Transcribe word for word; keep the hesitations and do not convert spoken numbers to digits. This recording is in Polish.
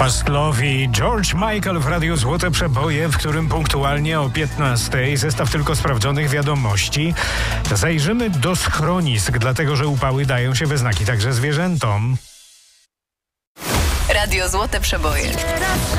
Fast Love i George Michael w Radiu Złote Przeboje, w którym punktualnie o piętnastej zestaw tylko sprawdzonych wiadomości. Zajrzymy do schronisk, dlatego że upały dają się we znaki także zwierzętom. Radio Złote Przeboje.